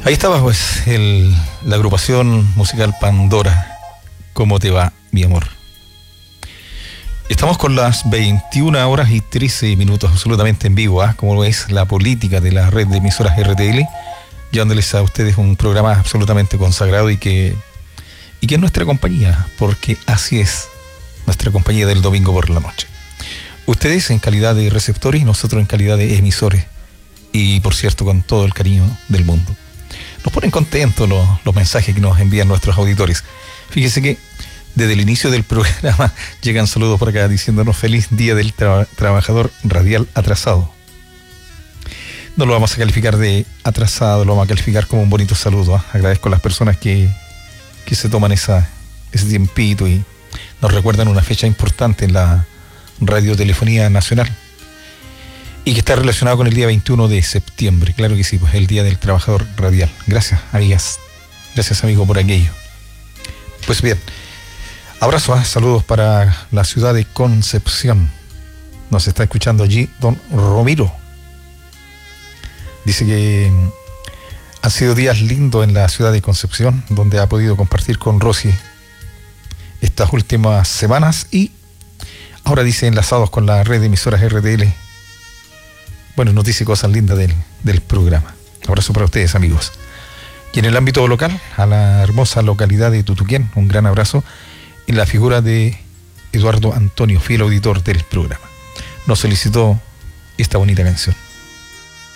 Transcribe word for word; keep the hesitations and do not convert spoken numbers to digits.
Ahí estaba pues el, la agrupación musical Pandora. ¿Cómo te va, mi amor? Estamos con las veintiuna horas y trece minutos absolutamente en vivo, ¿eh? Como es la política de la red de emisoras R T L, llevándoles a ustedes un programa absolutamente consagrado y que, y que es nuestra compañía, porque así es nuestra compañía del domingo por la noche. Ustedes en calidad de receptores y nosotros en calidad de emisores, y por cierto con todo el cariño del mundo. Nos ponen contentos los, los mensajes que nos envían nuestros auditores. Fíjese que desde el inicio del programa llegan saludos por acá diciéndonos feliz día del tra- trabajador radial atrasado. No lo vamos a calificar de atrasado, lo vamos a calificar como un bonito saludo, ¿eh? Agradezco a las personas que, que se toman esa, ese tiempito y nos recuerdan una fecha importante en la radiotelefonía nacional y que está relacionado con el día veintiuno de septiembre. Claro que sí, pues el día del trabajador radial. Gracias, amigas. Gracias, amigo, por aquello. Pues bien, abrazo, ¿eh? Saludos para la ciudad de Concepción. Nos está escuchando allí don Romiro. Dice que han sido días lindos en la ciudad de Concepción, donde ha podido compartir con Rosy estas últimas semanas y ahora dice enlazados con la red de emisoras R T L. Bueno, nos dice cosas lindas del, del programa. Abrazo para ustedes, amigos. Y en el ámbito local, a la hermosa localidad de Tutuquén, un gran abrazo en la figura de Eduardo Antonio, fiel auditor del programa. Nos solicitó esta bonita canción.